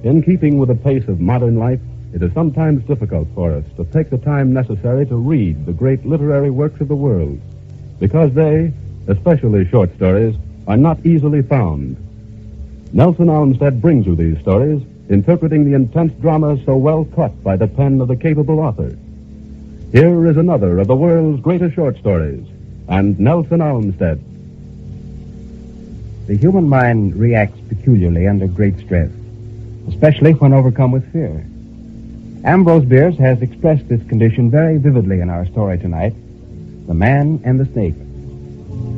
In keeping with the pace of modern life, it is sometimes difficult for us to take the time necessary to read the great literary works of the world, because they, especially short stories, are not easily found. Nelson Olmsted brings you these stories, interpreting the intense drama so well cut by the pen of the capable author. Here is another of the world's greatest short stories, and Nelson Olmsted. The human mind reacts peculiarly under great stress, especially when overcome with fear. Ambrose Bierce has expressed this condition very vividly in our story tonight, The Man and the Snake.